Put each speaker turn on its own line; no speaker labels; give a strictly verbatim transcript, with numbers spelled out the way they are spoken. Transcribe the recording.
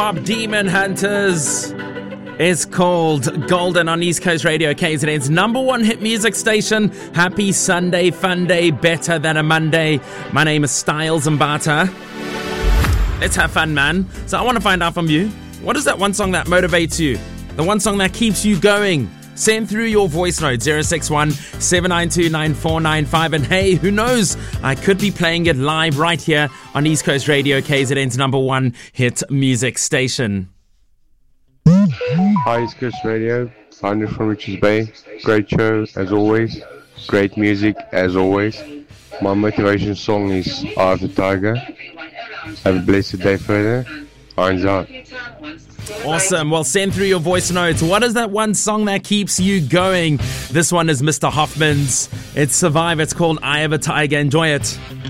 Demon Hunters is called Golden on East Coast Radio, K Z N's number one hit music station. Happy Sunday, fun day, better than a Monday. My name is Styles Mbata. Let's have fun, man. So I want to find out from you, what is that one song that motivates you? The one song that keeps you going? Send through your voice note, zero six one, seven nine two, nine four nine five. And hey, who knows? I could be playing it live right here on East Coast Radio, K Z N's number one hit music station.
Hi, East Coast Radio. Founder from Richards Bay. Great show, as always. Great music, as always. My motivation song is Eye of the Tiger. Have a blessed day further. Irons out.
Awesome. Well, send through your voice notes. What is that one song that keeps you going? This one is Mister Hoffman's. It's Survive. It's called Eye of a Tiger. Enjoy it.